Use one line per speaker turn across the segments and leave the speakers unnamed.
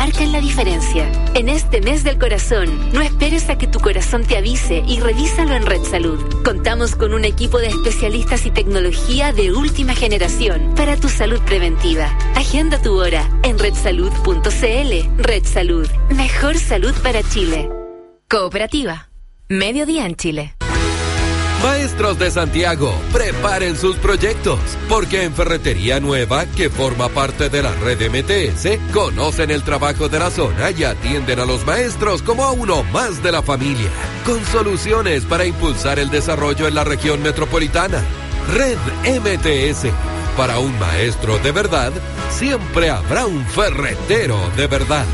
marcan la diferencia. En este mes del corazón, no esperes a que tu corazón te avise y revísalo en Red Salud. Contamos con un equipo de especialistas y tecnología de última generación para tu salud preventiva. Agenda tu hora en redsalud.cl. Red Salud. Mejor salud para Chile. Cooperativa. Mediodía en Chile.
Maestros de Santiago, preparen sus proyectos, porque en Ferretería Nueva, que forma parte de la red MTS, conocen el trabajo de la zona y atienden a los maestros como a uno más de la familia, con soluciones para impulsar el desarrollo en la región metropolitana. Red MTS. Para un maestro de verdad, siempre habrá un ferretero de verdad.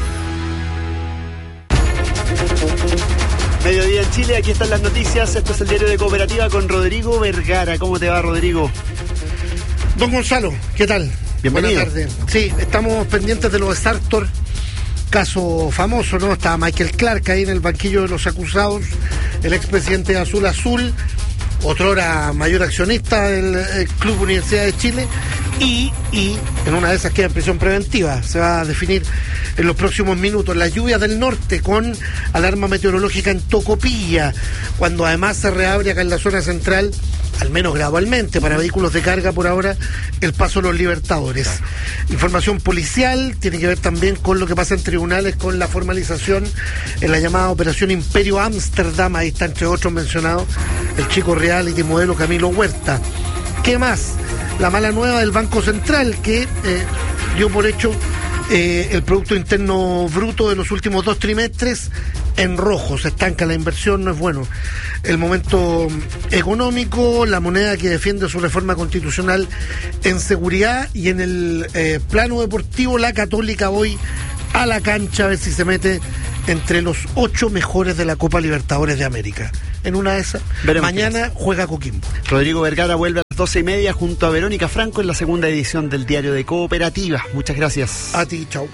Mediodía en Chile, aquí están las noticias. Esto es el diario de Cooperativa con Rodrigo Vergara. ¿Cómo te va, Rodrigo?
Don Gonzalo, ¿qué tal?
Bienvenido.
Buenas tardes. Sí, estamos pendientes de lo de Sartor, caso famoso, ¿no? Está Michael Clark ahí en el banquillo de los acusados, el expresidente de Azul Azul, otrora mayor accionista del Club Universidad de Chile, y en una de esas queda en prisión preventiva. Se va a definir en los próximos minutos. Las lluvias del norte con alarma meteorológica en Tocopilla, cuando además se reabre acá en la zona central, al menos gradualmente, para vehículos de carga por ahora, el paso de los Libertadores. Información policial, tiene que ver también con lo que pasa en tribunales, con la formalización en la llamada Operación Imperio Ámsterdam. Ahí está, entre otros mencionados, el chico reality modelo Camilo Huerta. ¿Qué más? La mala nueva del Banco Central, que dio por hecho el Producto Interno Bruto de los últimos 2 trimestres en rojo. Se estanca la inversión, no es bueno el momento económico. La moneda que defiende su reforma constitucional en seguridad, y en el plano deportivo, la Católica hoy a la cancha a ver si se mete entre los 8 mejores de la Copa Libertadores de América. En una de esas, mañana juega Coquimbo.
Rodrigo Vergara vuelve a las 12:30 junto a Verónica Franco en la segunda edición del diario de Cooperativa. Muchas gracias.
A ti, chau.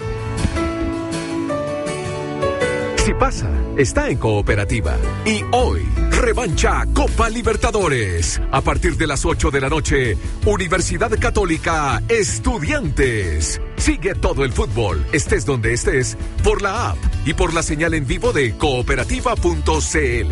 Si pasa, está en Cooperativa. Y hoy, revancha Copa Libertadores. A partir de las 8 de la noche, Universidad Católica Estudiantes. Sigue todo el fútbol, estés donde estés, por la app y por la señal en vivo de cooperativa.cl.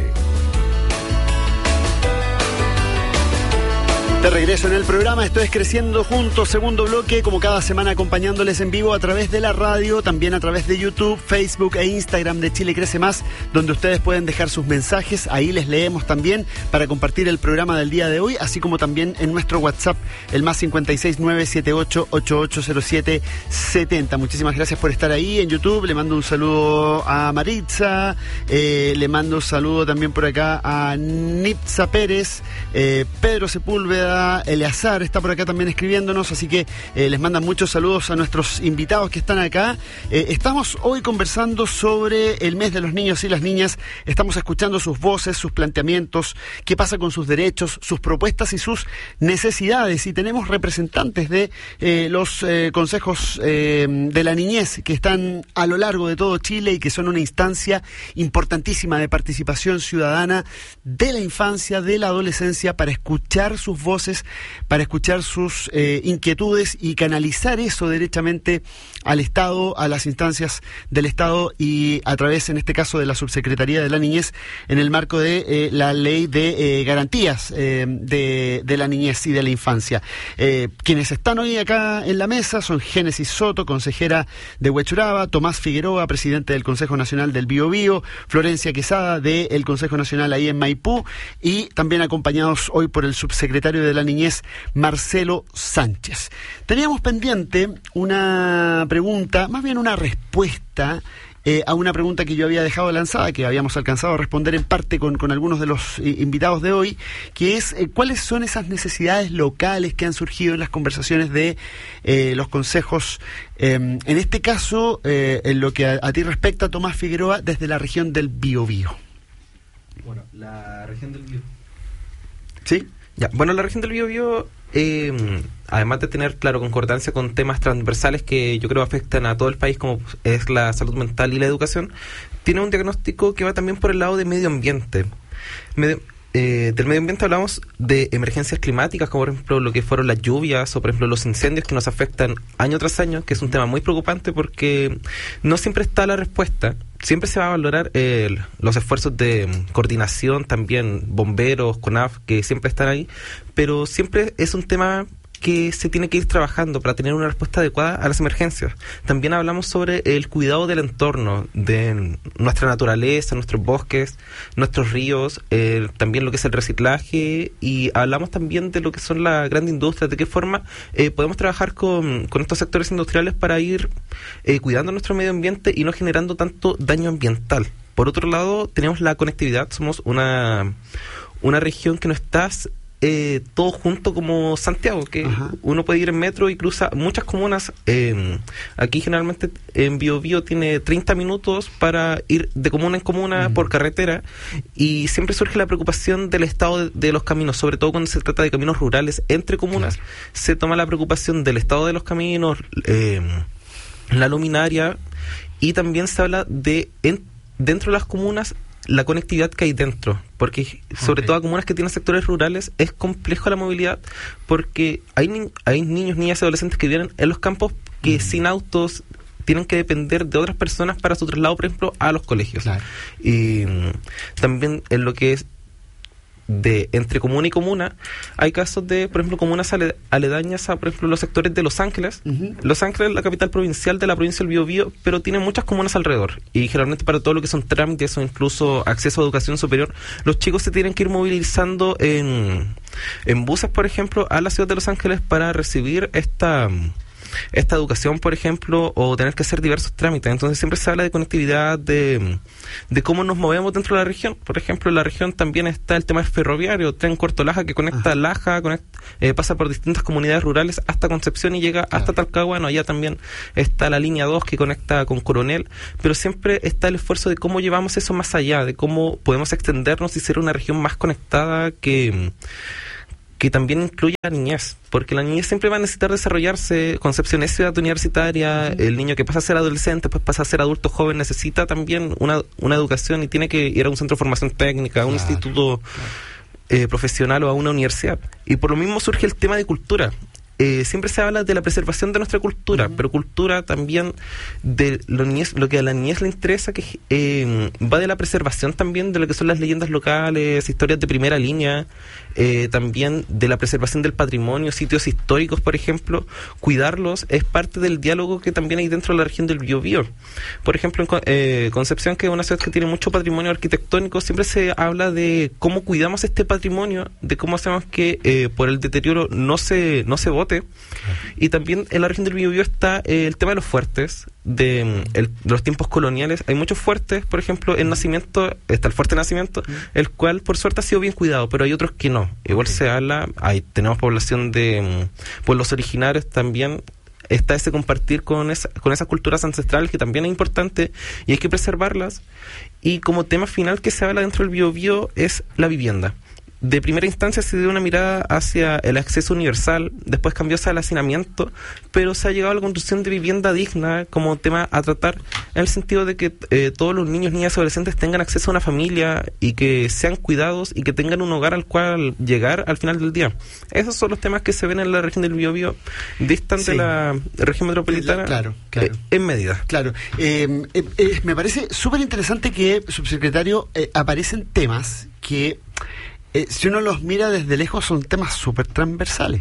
De regreso en el programa, esto es Creciendo Juntos, segundo bloque, como cada semana acompañándoles en vivo a través de la radio, también a través de YouTube, Facebook e Instagram de Chile Crece Más, donde ustedes pueden dejar sus mensajes, ahí les leemos también para compartir el programa del día de hoy, así como también en nuestro WhatsApp, el más 56978880770. Muchísimas gracias por estar ahí en YouTube. Le mando un saludo a Maritza, le mando un saludo también por acá a Nipsa Pérez, Pedro Sepúlveda, Eleazar está por acá también escribiéndonos, así que les mandan muchos saludos a nuestros invitados que están acá. Estamos hoy conversando sobre el mes de los niños y las niñas, estamos escuchando sus voces, sus planteamientos, qué pasa con sus derechos, sus propuestas y sus necesidades, y tenemos representantes de los consejos de la niñez que están a lo largo de todo Chile y que son una instancia importantísima de participación ciudadana de la infancia, de la adolescencia, para escuchar sus voces, para escuchar sus inquietudes y canalizar eso derechamente al Estado, a las instancias del Estado, y a través, en este caso, de la Subsecretaría de la Niñez, en el marco de la Ley de Garantías de la Niñez y de la Infancia. Quienes están hoy acá en la mesa son Génesis Soto, consejera de Huechuraba, Tomás Figueroa, presidente del Consejo Nacional del Biobío, Florencia Quesada, del Consejo Nacional ahí en Maipú, y también acompañados hoy por el subsecretario de la Niñez, Marcelo Sánchez. Teníamos pendiente una pregunta, más bien una respuesta a una pregunta que yo había dejado lanzada, que habíamos alcanzado a responder en parte con algunos de los invitados de hoy, que es cuáles son esas necesidades locales que han surgido en las conversaciones de los consejos, en este caso, en lo que a ti respecta, Tomás Figueroa, desde la región del Biobío.
Bueno, la región del Biobío.
¿Sí?
Ya, bueno, la región del Biobío, además de tener, claro, concordancia con temas transversales que yo creo afectan a todo el país, como es la salud mental y la educación, tiene un diagnóstico que va también por el lado de medio ambiente. del medio ambiente hablamos de emergencias climáticas, como por ejemplo lo que fueron las lluvias o por ejemplo los incendios que nos afectan año tras año, que es un tema muy preocupante porque no siempre está la respuesta. Siempre se va a valorar los esfuerzos de coordinación, también bomberos, CONAF, que siempre están ahí, pero siempre es un tema que se tiene que ir trabajando para tener una respuesta adecuada a las emergencias. También hablamos sobre el cuidado del entorno, de nuestra naturaleza, nuestros bosques, nuestros ríos, también lo que es el reciclaje, y hablamos también de lo que son las grandes industrias, de qué forma podemos trabajar con estos sectores industriales para ir cuidando nuestro medio ambiente y no generando tanto daño ambiental. Por otro lado, tenemos la conectividad. Somos una región que no está todo junto como Santiago, que uno puede ir en metro y cruza muchas comunas. Aquí generalmente en Biobío tiene 30 minutos para ir de comuna en comuna por carretera, y siempre surge la preocupación del estado de los caminos, sobre todo cuando se trata de caminos rurales entre comunas. Se toma la preocupación del estado de los caminos, la luminaria, y también se habla de dentro de las comunas la conectividad que hay dentro, porque sobre todo a comunas que tienen sectores rurales es complejo la movilidad, porque hay niños, niñas y adolescentes que viven en los campos que sin autos tienen que depender de otras personas para su traslado, por ejemplo, a los colegios. Y también en lo que es de entre comuna y comuna, hay casos de, por ejemplo, comunas aledañas a, por ejemplo, los sectores de Los Ángeles. Los Ángeles es la capital provincial de la provincia del Biobío, pero tiene muchas comunas alrededor, y generalmente para todo lo que son trámites o incluso acceso a educación superior, los chicos se tienen que ir movilizando en buses, por ejemplo, a la ciudad de Los Ángeles para recibir esta educación, por ejemplo, o tener que hacer diversos trámites. Entonces siempre se habla de conectividad, de cómo nos movemos dentro de la región. Por ejemplo, en la región también está el tema ferroviario, Tren Corto Laja, que conecta Laja, pasa por distintas comunidades rurales hasta Concepción y llega hasta Talcahuano. Allá también está la línea 2 que conecta con Coronel, pero siempre está el esfuerzo de cómo llevamos eso más allá, de cómo podemos extendernos y ser una región más conectada que también incluye a la niñez, porque la niñez siempre va a necesitar desarrollarse. Concepción es ciudad universitaria, el niño que pasa a ser adolescente, pues pasa a ser adulto joven, necesita también una educación y tiene que ir a un centro de formación técnica, a un instituto profesional o a una universidad. Y por lo mismo surge el tema de cultura. Siempre se habla de la preservación de nuestra cultura, pero cultura también de lo que a la niñez le interesa, que va de la preservación también de lo que son las leyendas locales, historias de primera línea, también de la preservación del patrimonio, sitios históricos, por ejemplo. Cuidarlos es parte del diálogo que también hay dentro de la región del Biobío. Por ejemplo, en Concepción, que es una ciudad que tiene mucho patrimonio arquitectónico, siempre se habla de cómo cuidamos este patrimonio, de cómo hacemos que por el deterioro no se bote. Y también en la región del Biobío está el tema de los fuertes, de los tiempos coloniales. Hay muchos fuertes, por ejemplo, en Nacimiento está el fuerte Nacimiento, el cual por suerte ha sido bien cuidado, pero hay otros que no. Igual se habla, tenemos población de pueblos originarios también. Está ese compartir con esas culturas ancestrales, que también es importante y hay que preservarlas. Y como tema final que se habla dentro del Biobío es la vivienda. De primera instancia se dio una mirada hacia el acceso universal, después cambió hacia el hacinamiento, pero se ha llegado a la construcción de vivienda digna como tema a tratar, en el sentido de que todos los niños, niñas y adolescentes tengan acceso a una familia y que sean cuidados y que tengan un hogar al cual llegar al final del día. Esos son los temas que se ven en la región del Biobío, distan de la región metropolitana, claro. En medida.
Claro. Me parece súper interesante que, subsecretario, aparecen temas que si uno los mira desde lejos son temas súper transversales,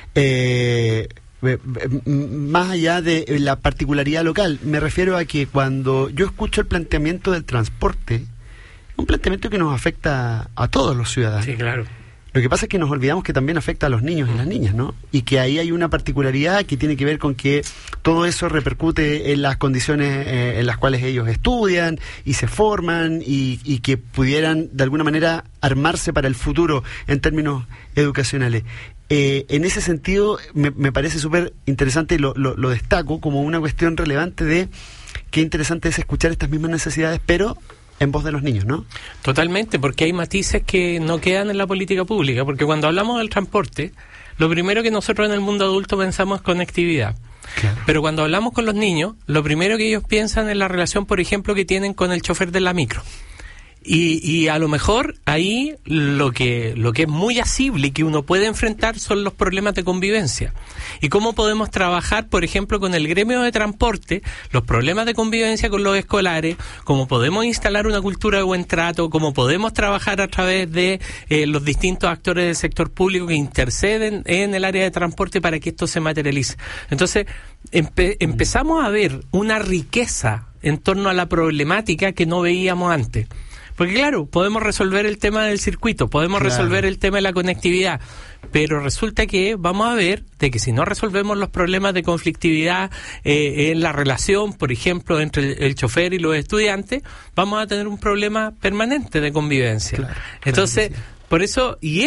más allá de la particularidad local. Me refiero a que cuando yo escucho el planteamiento del transporte, un planteamiento que nos afecta a todos los ciudadanos.
Sí, claro.
Lo que pasa es que nos olvidamos que también afecta a los niños y las niñas, ¿no? Y que ahí hay una particularidad que tiene que ver con que todo eso repercute en las condiciones en las cuales ellos estudian y se forman y que pudieran de alguna manera armarse para el futuro en términos educacionales. En ese sentido me parece súper interesante y lo destaco como una cuestión relevante de qué interesante es escuchar estas mismas necesidades, pero en voz de los niños, ¿no?
Totalmente, porque hay matices que no quedan en la política pública, porque cuando hablamos del transporte, lo primero que nosotros en el mundo adulto pensamos es conectividad. Claro. Pero cuando hablamos con los niños, lo primero que ellos piensan es la relación, por ejemplo, que tienen con el chofer de la micro. Y a lo mejor ahí lo que es muy asible y que uno puede enfrentar son los problemas de convivencia. Y cómo podemos trabajar, por ejemplo, con el gremio de transporte, los problemas de convivencia con los escolares, cómo podemos instalar una cultura de buen trato, cómo podemos trabajar a través de los distintos actores del sector público que interceden en el área de transporte para que esto se materialice. Entonces, empezamos a ver una riqueza en torno a la problemática que no veíamos antes. Porque claro, podemos resolver el tema del circuito, podemos resolver el tema de la conectividad, pero resulta que vamos a ver de que si no resolvemos los problemas de conflictividad en la relación, por ejemplo, entre el chofer y los estudiantes, vamos a tener un problema permanente de convivencia. Claro, entonces, sí. Por eso, y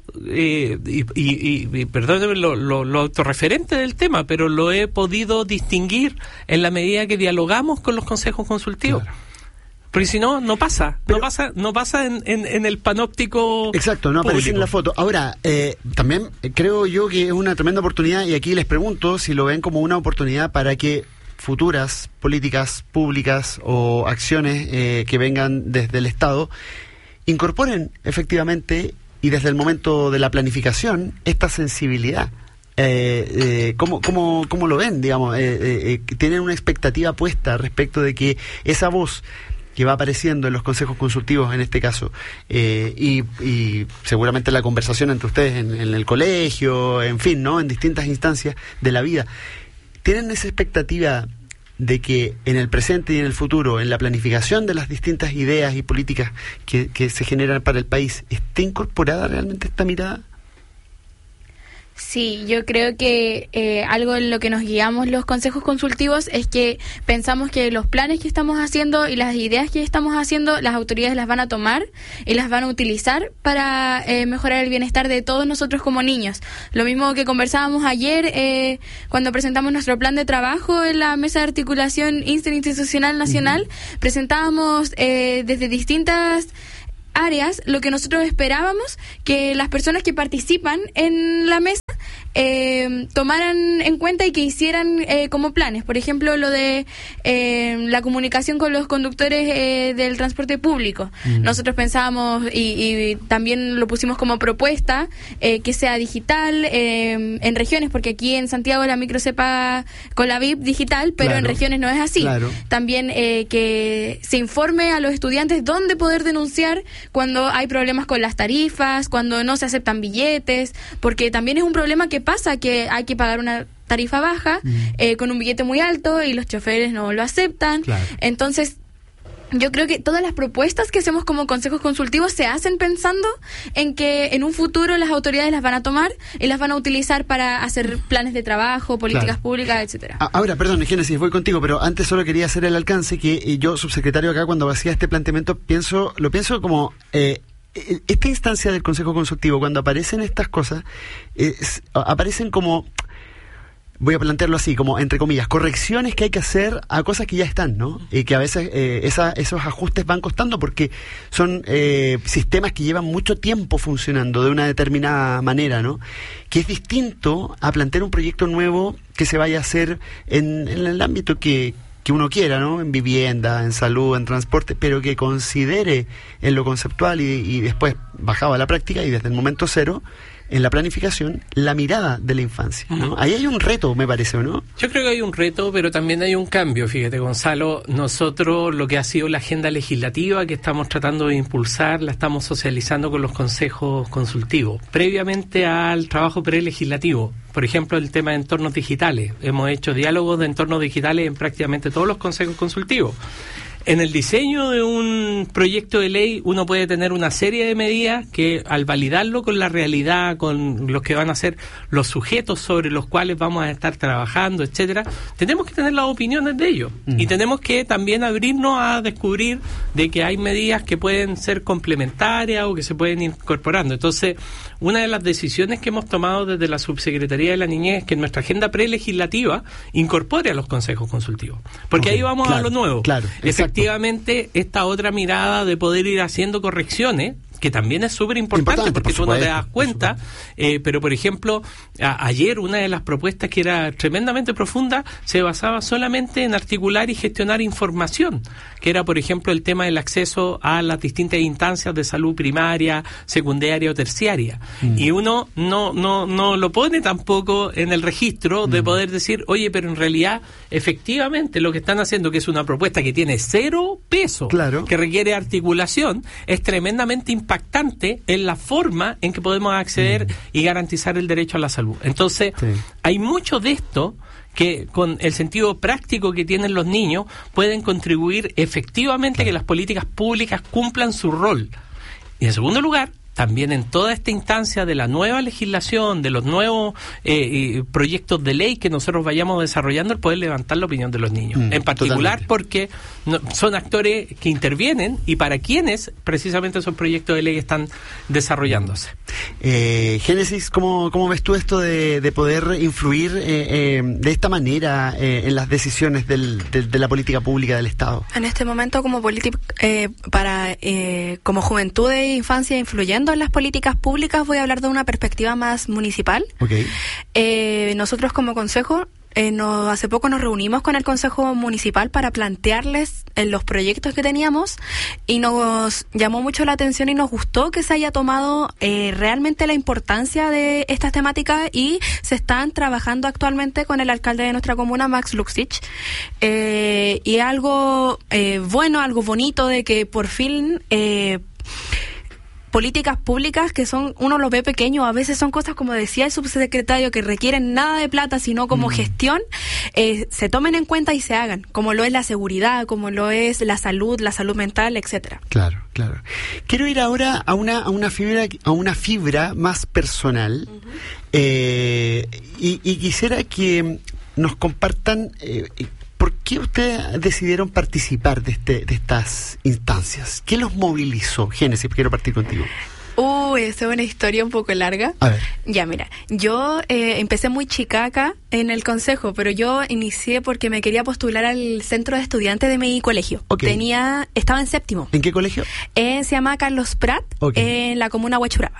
perdónenme lo autorreferente del tema, pero lo he podido distinguir en la medida que dialogamos con los consejos consultivos. Claro. Porque si no, no pasa en el panóptico. Exacto, no aparece en la foto.
Ahora, también creo yo que es una tremenda oportunidad, y aquí les pregunto si lo ven como una oportunidad para que futuras políticas públicas o acciones que vengan desde el Estado incorporen efectivamente, y desde el momento de la planificación, esta sensibilidad. ¿Cómo lo ven? Digamos, ¿tienen una expectativa puesta respecto de que esa voz que va apareciendo en los consejos consultivos en este caso, y seguramente la conversación entre ustedes en el colegio, en fin, ¿no?, en distintas instancias de la vida, tienen esa expectativa de que en el presente y en el futuro, en la planificación de las distintas ideas y políticas que se generan para el país, esté incorporada realmente esta mirada?
Sí, yo creo que algo en lo que nos guiamos los consejos consultivos es que pensamos que los planes que estamos haciendo y las ideas que estamos haciendo, las autoridades las van a tomar y las van a utilizar para mejorar el bienestar de todos nosotros como niños. Lo mismo que conversábamos ayer cuando presentamos nuestro plan de trabajo en la Mesa de Articulación Interinstitucional Nacional, presentábamos desde distintas áreas lo que nosotros esperábamos que las personas que participan en la mesa tomaran en cuenta y que hicieran como planes. Por ejemplo, lo de la comunicación con los conductores del transporte público. Nosotros pensábamos y también lo pusimos como propuesta que sea digital en regiones, porque aquí en Santiago la micro se paga con la VIP digital, pero en regiones no es así. También que se informe a los estudiantes dónde poder denunciar cuando hay problemas con las tarifas, cuando no se aceptan billetes, porque también es un problema que pasa, que hay que pagar una tarifa baja con un billete muy alto y los choferes no lo aceptan. Entonces, yo creo que todas las propuestas que hacemos como consejos consultivos se hacen pensando en que en un futuro las autoridades las van a tomar y las van a utilizar para hacer planes de trabajo, políticas públicas, etcétera.
Ahora, perdón, Génesis, voy contigo, pero antes solo quería hacer el alcance que yo, subsecretario, acá cuando hacía este planteamiento, lo pienso como esta instancia del consejo consultivo, cuando aparecen estas cosas, aparecen como, voy a plantearlo así, como entre comillas, correcciones que hay que hacer a cosas que ya están, ¿no? Y que a veces esos ajustes van costando porque son sistemas que llevan mucho tiempo funcionando de una determinada manera, ¿no? Que es distinto a plantear un proyecto nuevo que se vaya a hacer en el ámbito que uno quiera, ¿no? En vivienda, en salud, en transporte, pero que considere en lo conceptual y después bajado a la práctica y desde el momento cero, en la planificación, la mirada de la infancia, ¿no? Ahí hay un reto, me parece, ¿no?
Yo creo que hay un reto, pero también hay un cambio. Fíjate, Gonzalo, nosotros lo que ha sido la agenda legislativa que estamos tratando de impulsar, la estamos socializando con los consejos consultivos, previamente al trabajo prelegislativo. Por ejemplo, el tema de entornos digitales. Hemos hecho diálogos de entornos digitales en prácticamente todos los consejos consultivos. En el diseño de un proyecto de ley uno puede tener una serie de medidas que al validarlo con la realidad, con los que van a ser los sujetos sobre los cuales vamos a estar trabajando, etcétera, tenemos que tener las opiniones de ellos y tenemos que también abrirnos a descubrir de que hay medidas que pueden ser complementarias o que se pueden ir incorporando. Entonces, una de las decisiones que hemos tomado desde la Subsecretaría de la Niñez es que nuestra agenda prelegislativa incorpore a los consejos consultivos, porque ahí vamos a lo nuevo. Efectivamente, esta otra mirada de poder ir haciendo correcciones que también es súper importante porque tú no te das cuenta, pero por ejemplo, ayer una de las propuestas que era tremendamente profunda se basaba solamente en articular y gestionar información, que era por ejemplo el tema del acceso a las distintas instancias de salud primaria, secundaria o terciaria, y uno no lo pone tampoco en el registro de poder decir, oye, pero en realidad efectivamente lo que están haciendo, que es una propuesta que tiene 0 pesos, claro, que requiere articulación, es tremendamente impactante en la forma en que podemos acceder y garantizar el derecho a la salud. Entonces, hay mucho de esto que con el sentido práctico que tienen los niños pueden contribuir efectivamente a que las políticas públicas cumplan su rol. Y en segundo lugar, también en toda esta instancia de la nueva legislación, de los nuevos proyectos de ley que nosotros vayamos desarrollando, el poder levantar la opinión de los niños. En particular porque son actores que intervienen y para quienes precisamente esos proyectos de ley están desarrollándose.
Génesis, ¿cómo ves tú esto de poder influir de esta manera en las decisiones de la política pública del Estado?
En este momento, como como juventud e infancia influyendo en las políticas públicas, voy a hablar de una perspectiva más municipal. Nosotros como consejo, hace poco nos reunimos con el Consejo Municipal para plantearles los proyectos que teníamos y nos llamó mucho la atención y nos gustó que se haya tomado realmente la importancia de estas temáticas y se están trabajando actualmente con el alcalde de nuestra comuna, Max Luxich, y algo bueno, algo bonito de que por fin políticas públicas que uno lo ve pequeño, a veces son cosas como decía el subsecretario que requieren nada de plata sino como gestión, se tomen en cuenta y se hagan, como lo es la seguridad, como lo es la salud mental, etcétera. Claro.
Quiero ir ahora a una fibra más personal, y quisiera que nos compartan ¿por qué ustedes decidieron participar de estas instancias? ¿Qué los movilizó? Génesis, quiero partir contigo.
Esa es una historia un poco larga.
A ver.
Ya, mira, yo empecé muy chica acá en el consejo, pero yo inicié porque me quería postular al centro de estudiantes de mi colegio. Estaba en 7º.
¿En qué colegio?
Se llama Carlos Prat, en la comuna Huachuraba.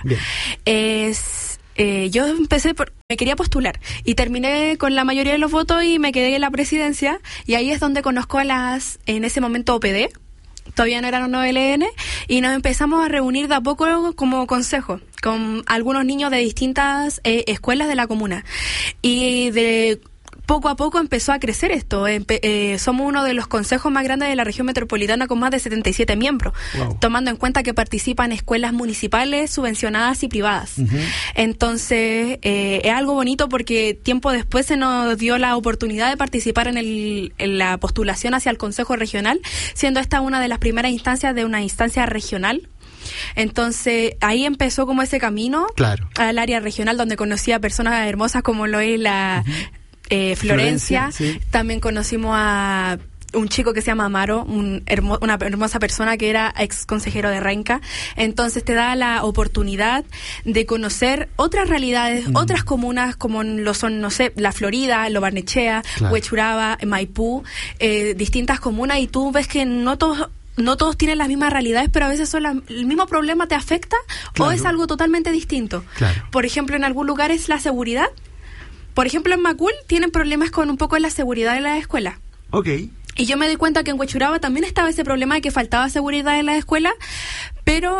Yo empecé me quería postular y terminé con la mayoría de los votos y me quedé en la presidencia, y ahí es donde conozco en ese momento OPD, todavía no eran OLN, y nos empezamos a reunir de a poco como consejo con algunos niños de distintas escuelas de la comuna, y de poco a poco empezó a crecer esto. Somos uno de los consejos más grandes de la región metropolitana con más de 77 miembros, tomando en cuenta que participan escuelas municipales, subvencionadas y privadas. Entonces, es algo bonito porque tiempo después se nos dio la oportunidad de participar en la postulación hacia el Consejo Regional, siendo esta una de las primeras instancias de una instancia regional. Entonces, ahí empezó como ese camino al área regional, donde conocí a personas hermosas como lo es la Florencia. También conocimos a un chico que se llama Amaro, una hermosa persona que era ex consejero de Renca. Entonces te da la oportunidad de conocer otras realidades, otras comunas como lo son, no sé, La Florida, Lo Barnechea, Huechuraba, Maipú, distintas comunas, y tú ves que no todos tienen las mismas realidades, pero a veces el mismo problema te afecta o es algo totalmente distinto. Por ejemplo, en algún lugar es la seguridad. Por ejemplo, en Macul tienen problemas con un poco de la seguridad de la escuela. Y yo me di cuenta que en Huechuraba también estaba ese problema de que faltaba seguridad en la escuela, pero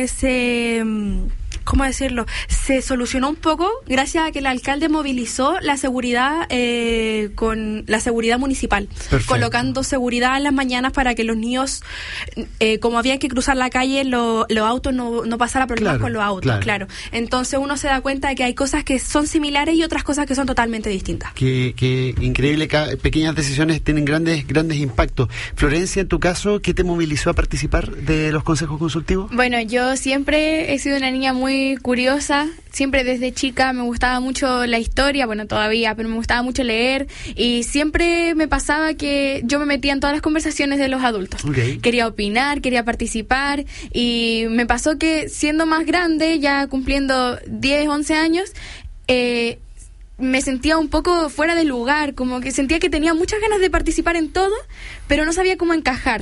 ¿cómo decirlo? Se solucionó un poco gracias a que el alcalde movilizó la seguridad con la seguridad municipal. Colocando seguridad en las mañanas para que los niños, como había que cruzar la calle, los autos no pasara problemas con los autos. Entonces uno se da cuenta de que hay cosas que son similares y otras cosas que son totalmente distintas.
Qué increíble, pequeñas decisiones tienen grandes impactos. Florencia, en tu caso, ¿qué te movilizó a participar de los consejos consultivos?
Bueno, yo siempre he sido una niña muy curiosa, siempre desde chica me gustaba mucho la historia, bueno, todavía, pero me gustaba mucho leer, y siempre me pasaba que yo me metía en todas las conversaciones de los adultos. Quería opinar, quería participar, y me pasó que siendo más grande, ya cumpliendo 10, 11 años, me sentía un poco fuera de lugar, como que sentía que tenía muchas ganas de participar en todo, pero no sabía cómo encajar.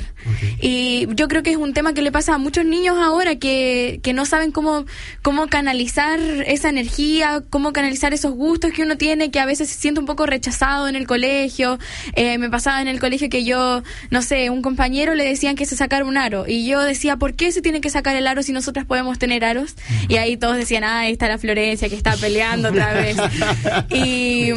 Y yo creo que es un tema que le pasa a muchos niños ahora que no saben cómo canalizar esa energía, cómo canalizar esos gustos que uno tiene, que a veces se siente un poco rechazado en el colegio. Me pasaba en el colegio que yo, no sé, un compañero le decían que se sacara un aro, y yo decía, ¿por qué se tiene que sacar el aro si nosotras podemos tener aros? Y ahí todos decían, ahí está la Florencia que está peleando otra vez. Y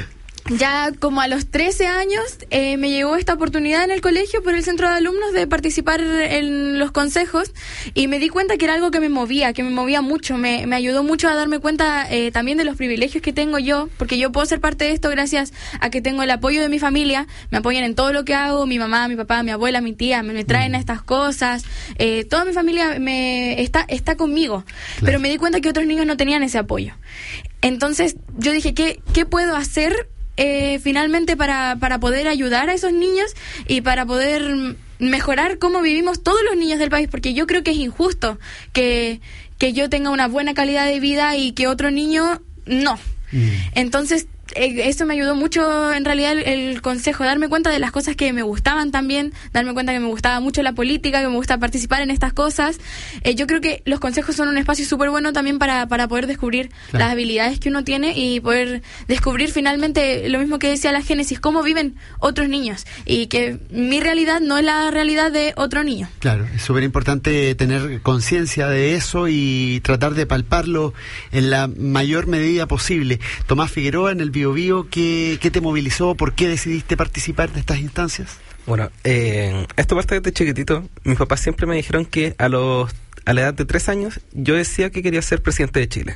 ya como a los 13 años me llegó esta oportunidad en el colegio por el centro de alumnos de participar en los consejos, y me di cuenta que era algo que me movía mucho, me ayudó mucho a darme cuenta también de los privilegios que tengo yo, porque yo puedo ser parte de esto gracias a que tengo el apoyo de mi familia, me apoyan en todo lo que hago, mi mamá, mi papá, mi abuela, mi tía, me traen a estas cosas, toda mi familia está conmigo, claro. Pero me di cuenta que otros niños no tenían ese apoyo. Entonces yo dije, ¿qué puedo hacer finalmente para poder ayudar a esos niños y para poder mejorar cómo vivimos todos los niños del país? Porque yo creo que es injusto que yo tenga una buena calidad de vida y que otro niño no. Entonces eso me ayudó mucho en realidad el consejo, darme cuenta de las cosas que me gustaban también, darme cuenta que me gustaba mucho la política, que me gusta participar en estas cosas. Yo creo que los consejos son un espacio súper bueno también para poder descubrir las habilidades que uno tiene y poder descubrir finalmente lo mismo que decía la Génesis, cómo viven otros niños y que mi realidad no es la realidad de otro niño.
Claro, es súper importante tener conciencia de eso y tratar de palparlo en la mayor medida posible. Tomás Figueroa, en el Biobío, ¿qué te movilizó? ¿Por qué decidiste participar de estas instancias?
Bueno, esto parte desde chiquitito. Mis papás siempre me dijeron que a la edad de 3 años yo decía que quería ser presidente de Chile.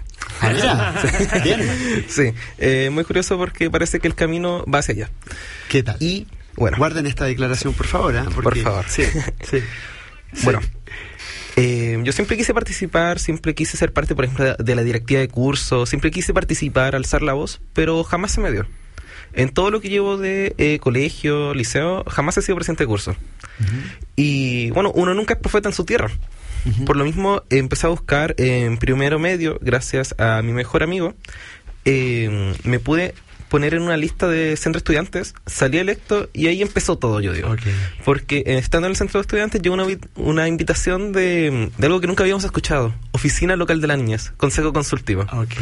Sí. Bien.
Sí, muy curioso porque parece que el camino va hacia allá.
¿Qué tal?
Y bueno,
guarden esta declaración, por favor.
Por favor.
Sí.
Bueno, yo siempre quise participar, siempre quise ser parte, por ejemplo, de la directiva de curso, siempre quise participar, alzar la voz, pero jamás se me dio. En todo lo que llevo de colegio, liceo, jamás he sido presidente de curso. Y bueno, uno nunca es profeta en su tierra. Por lo mismo, empecé a buscar en primero medio, gracias a mi mejor amigo, me pude poner en una lista de centro de estudiantes, salí electo y ahí empezó todo, yo digo. Porque estando en el centro de estudiantes llegó una invitación de algo que nunca habíamos escuchado, Oficina Local de la Niñez, Consejo Consultivo.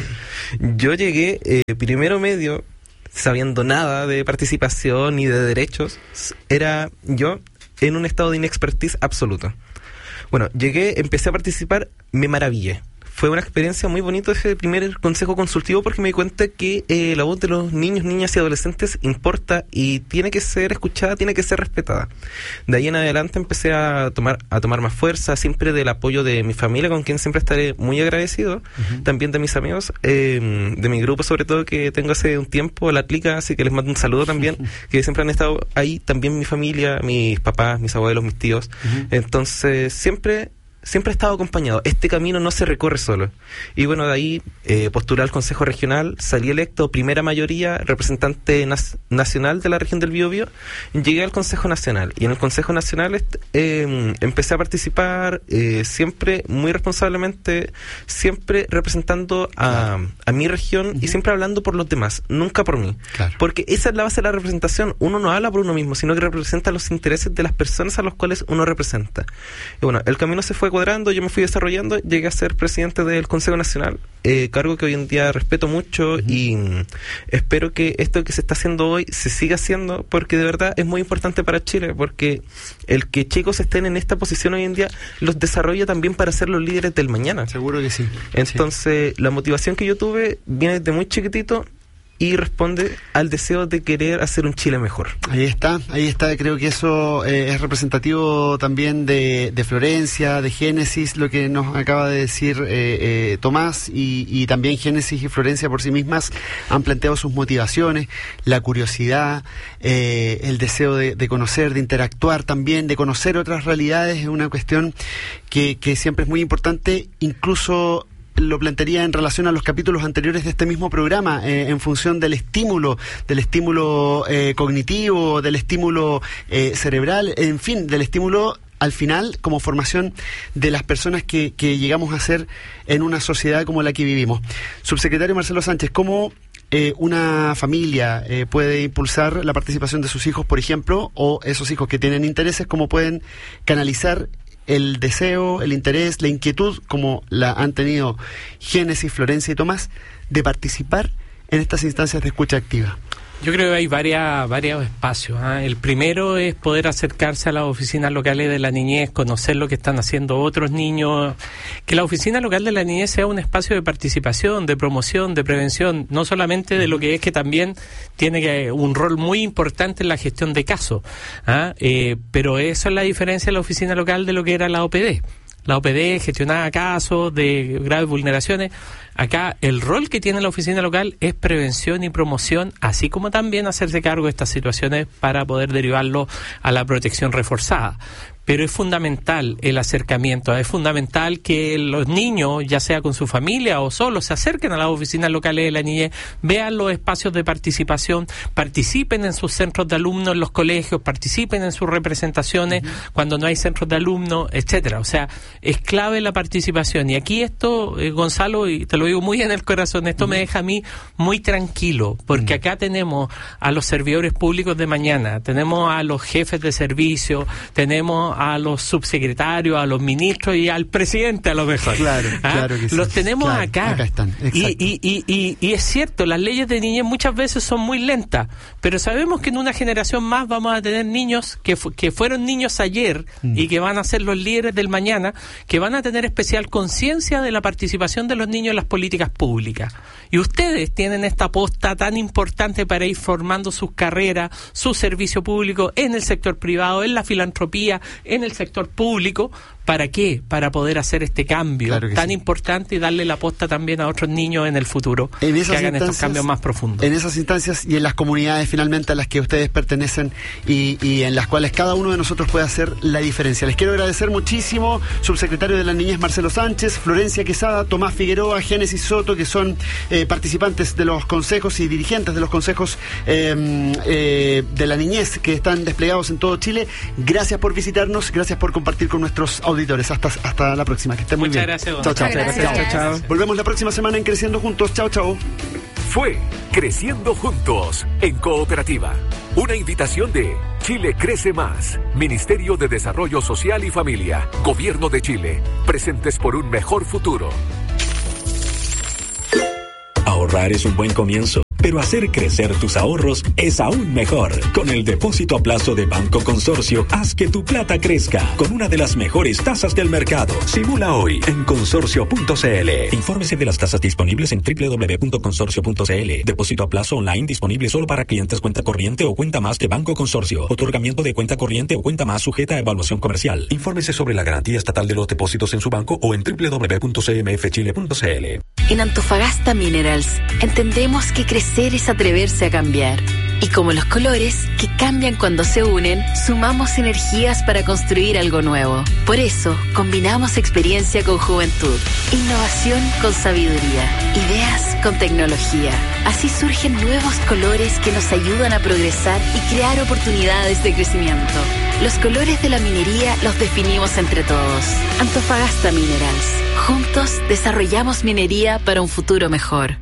Yo llegué primero medio, sabiendo nada de participación ni de derechos, era yo en un estado de inexpertise absoluto. Bueno, llegué, empecé a participar, me maravillé. Fue una experiencia muy bonita ese primer consejo consultivo porque me di cuenta que la voz de los niños, niñas y adolescentes importa y tiene que ser escuchada, tiene que ser respetada. De ahí en adelante empecé a tomar más fuerza, siempre del apoyo de mi familia, con quien siempre estaré muy agradecido, también de mis amigos, de mi grupo sobre todo, que tengo hace un tiempo, la Clica, así que les mando un saludo también, que siempre han estado ahí, también mi familia, mis papás, mis abuelos, mis tíos. Entonces siempre he estado acompañado. Este camino no se recorre solo. Y bueno, de ahí postulé al Consejo Regional, salí electo primera mayoría, representante nacional de la región del Biobío, llegué al Consejo Nacional. Y en el Consejo Nacional empecé a participar siempre muy responsablemente, siempre representando a mi región y siempre hablando por los demás, nunca por mí. Porque esa es la base de la representación. Uno no habla por uno mismo, sino que representa los intereses de las personas a los cuales uno representa. Y bueno, el camino se fue cuadrando, yo me fui desarrollando, llegué a ser presidente del Consejo Nacional, cargo que hoy en día respeto mucho y espero que esto que se está haciendo hoy se siga haciendo porque de verdad es muy importante para Chile, porque el que chicos estén en esta posición hoy en día los desarrolla también para ser los líderes del mañana.
Seguro que sí.
Entonces, la motivación que yo tuve viene desde muy chiquitito y responde al deseo de querer hacer un Chile mejor. Ahí está, creo que eso es representativo también de Florencia, de Génesis, lo que nos acaba de decir Tomás, y también Génesis y Florencia por sí mismas han planteado sus motivaciones, la curiosidad, el deseo de conocer, de interactuar también, de conocer otras realidades, es una cuestión que siempre es muy importante, incluso lo plantearía en relación a los capítulos anteriores de este mismo programa, en función del estímulo cognitivo, del estímulo cerebral, en fin, del estímulo al final como formación de las personas que llegamos a ser en una sociedad como la que vivimos. Subsecretario Marcelo Sánchez, ¿cómo
una familia puede impulsar la participación de sus hijos, por ejemplo, o esos hijos que tienen intereses, cómo pueden canalizar el deseo, el interés, la inquietud, como la han tenido Génesis, Florencia y Tomás, de participar en estas instancias de escucha activa?
Yo creo que hay varios espacios. El primero es poder acercarse a las oficinas locales de la niñez, conocer lo que están haciendo otros niños, que la oficina local de la niñez sea un espacio de participación, de promoción, de prevención, no solamente de lo que es, que también tiene un rol muy importante en la gestión de casos, pero eso es la diferencia de la oficina local de lo que era la OPD. La OPD gestionaba casos de graves vulneraciones. Acá el rol que tiene la oficina local es prevención y promoción, así como también hacerse cargo de estas situaciones para poder derivarlo a la protección reforzada. Pero es fundamental el acercamiento, es fundamental que los niños, ya sea con su familia o solos, se acerquen a las oficinas locales de la niñez, vean los espacios de participación, participen en sus centros de alumnos en los colegios, participen en sus representaciones cuando no hay centros de alumnos, etcétera. O sea, es clave la participación. Y aquí esto, Gonzalo, y te lo digo muy en el corazón, esto me deja a mí muy tranquilo, porque acá tenemos a los servidores públicos de mañana, tenemos a los jefes de servicio, tenemos a los subsecretarios, a los ministros y al presidente, a lo mejor. Claro que sí. Los tenemos acá
están.
Y es cierto, las leyes de niñez muchas veces son muy lentas, pero sabemos que en una generación más vamos a tener niños que fueron niños ayer y que van a ser los líderes del mañana, que van a tener especial conciencia de la participación de los niños en las políticas públicas. Y ustedes tienen esta posta tan importante para ir formando sus carreras, su servicio público en el sector privado, en la filantropía, en el sector público. ¿Para qué? Para poder hacer este cambio tan importante y darle la posta también a otros niños en el futuro que hagan estos cambios más profundos.
En esas instancias y en las comunidades finalmente a las que ustedes pertenecen y en las cuales cada uno de nosotros puede hacer la diferencia. Les quiero agradecer muchísimo, subsecretario de la Niñez Marcelo Sánchez, Florencia Quesada, Tomás Figueroa, Génesis Soto, que son participantes de los consejos y dirigentes de los consejos de la niñez que están desplegados en todo Chile. Gracias por visitarnos, gracias por compartir con nuestros auditores. Hasta la próxima, que estén muy bien.
Muchas
gracias. Chao. Volvemos la próxima semana en Creciendo Juntos. Chao.
Fue Creciendo Juntos en Cooperativa. Una invitación de Chile Crece Más, Ministerio de Desarrollo Social y Familia, Gobierno de Chile, presentes por un mejor futuro.
Ahorrar es un buen comienzo, pero hacer crecer tus ahorros es aún mejor. Con el depósito a plazo de Banco Consorcio, haz que tu plata crezca con una de las mejores tasas del mercado. Simula hoy en consorcio.cl. Infórmese de las tasas disponibles en www.consorcio.cl. Depósito a plazo online disponible solo para clientes cuenta corriente o cuenta más de Banco Consorcio. Otorgamiento de cuenta corriente o cuenta más sujeta a evaluación comercial. Infórmese sobre la garantía estatal de los depósitos en su banco o en www.cmfchile.cl.
En Antofagasta Minerals entendemos que crecer es atreverse a cambiar. Y como los colores, que cambian cuando se unen, sumamos energías para construir algo nuevo. Por eso, combinamos experiencia con juventud, innovación con sabiduría, ideas con tecnología. Así surgen nuevos colores que nos ayudan a progresar y crear oportunidades de crecimiento. Los colores de la minería los definimos entre todos. Antofagasta Minerals. Juntos desarrollamos minería para un futuro mejor.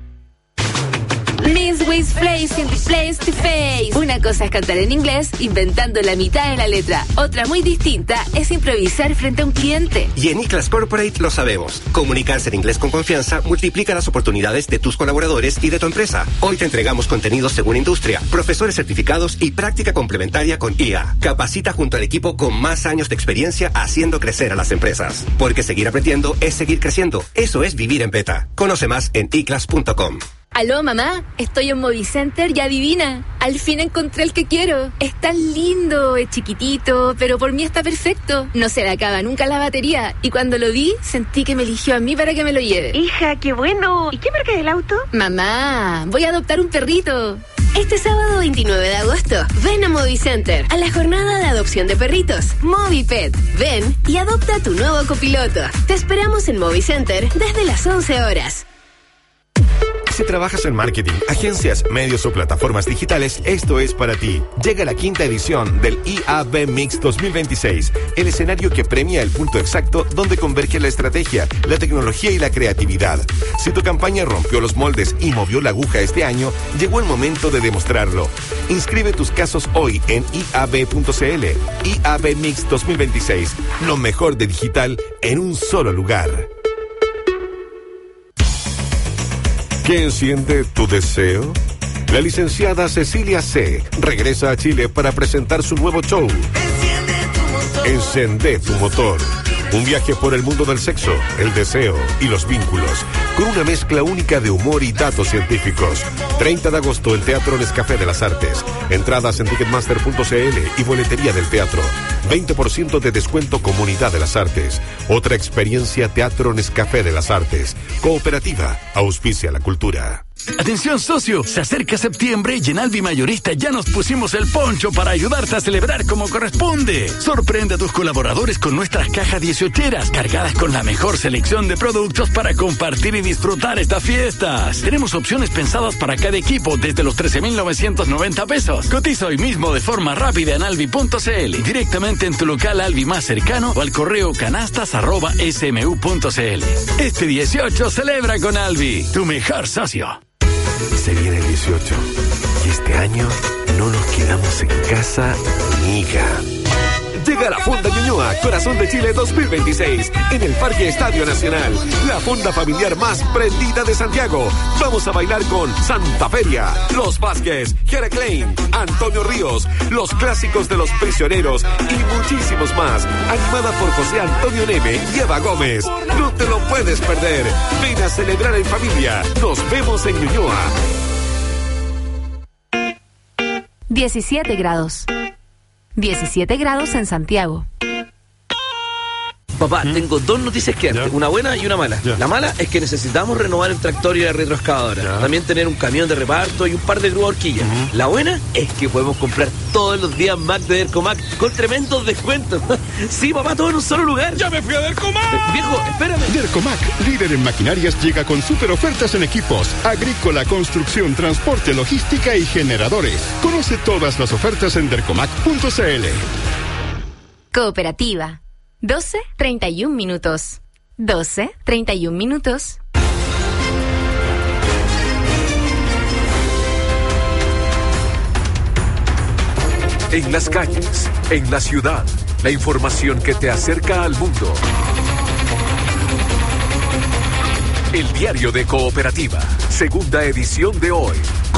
Miss With Place in the Place to Face. Una cosa es cantar en inglés, inventando la mitad de la letra. Otra muy distinta es improvisar frente a un cliente.
Y en iClass Corporate lo sabemos. Comunicarse en inglés con confianza multiplica las oportunidades de tus colaboradores y de tu empresa. Hoy te entregamos contenidos según industria, profesores certificados y práctica complementaria con IA. Capacita junto al equipo con más años de experiencia haciendo crecer a las empresas. Porque seguir aprendiendo es seguir creciendo. Eso es vivir en beta. Conoce más en iclass.com.
Aló, mamá, estoy en Movicenter y adivina, al fin encontré el que quiero. Es tan lindo, es chiquitito, pero por mí está perfecto. No se le acaba nunca la batería y cuando lo vi, sentí que me eligió a mí para que me lo lleve.
Hija, qué bueno. ¿Y qué marca es el auto?
Mamá, voy a adoptar un perrito.
Este sábado 29 de agosto, ven a Movicenter, a la jornada de adopción de perritos, MoviPet. Ven y adopta a tu nuevo copiloto. Te esperamos en Movicenter desde las 11 horas.
Si trabajas en marketing, agencias, medios o plataformas digitales, esto es para ti. Llega la 5ª edición del IAB Mix 2026, el escenario que premia el punto exacto donde converge la estrategia, la tecnología y la creatividad. Si tu campaña rompió los moldes y movió la aguja este año, llegó el momento de demostrarlo. Inscribe tus casos hoy en iab.cl. IAB Mix 2026, lo mejor de digital en un solo lugar. ¿Qué enciende tu deseo? La licenciada Cecilia C. regresa a Chile para presentar su nuevo show. Encende tu motor. Un viaje por el mundo del sexo, el deseo y los vínculos, con una mezcla única de humor y datos científicos. 30 de agosto, el Teatro Nescafé de las Artes. Entradas en ticketmaster.cl y boletería del teatro. 20% de descuento Comunidad de las Artes. Otra experiencia Teatro Nescafé de las Artes. Cooperativa, auspicia la cultura.
Atención socio, se acerca septiembre y en Alvi Mayorista ya nos pusimos el poncho para ayudarte a celebrar como corresponde. Sorprende a tus colaboradores con nuestras cajas 18eras cargadas con la mejor selección de productos para compartir y disfrutar estas fiestas. Tenemos opciones pensadas para cada equipo desde los 13,990 pesos. Cotiza hoy mismo de forma rápida en alvi.cl, directamente en tu local Alvi más cercano o al correo canastas@smu.cl. Este 18 celebra con Alvi, tu mejor socio.
Se viene el 18 y este año no nos quedamos en casa, amiga. Llega la Fonda Ñuñoa, Corazón de Chile 2026, en el Parque Estadio Nacional. La fonda familiar más prendida de Santiago. Vamos a bailar con Santa Feria, Los Vázquez, Jera Klein, Antonio Ríos, los clásicos de Los Prisioneros y muchísimos más. Animada por José Antonio Neme y Eva Gómez. No te lo puedes perder. Ven a celebrar en familia. Nos vemos en Ñuñoa.
17 grados. 17 grados en Santiago.
Papá, tengo dos noticias que darte, una buena y una mala. La mala es que necesitamos renovar el tractor y la retroexcavadora. También tener un camión de reparto y un par de grúas horquillas. La buena es que podemos comprar todos los días Mac de Dercomac con tremendos descuentos. Sí, papá, todo en un solo lugar. ¡Ya me fui a Dercomac! Viejo, espérame.
Dercomac, líder en maquinarias, llega con super ofertas en equipos, agrícola, construcción, transporte, logística y generadores. Conoce todas las ofertas en dercomac.cl.
Cooperativa. 12:31 minutos. 12:31 minutos.
En las calles, en la ciudad, la información que te acerca al mundo. El diario de Cooperativa, segunda edición de hoy.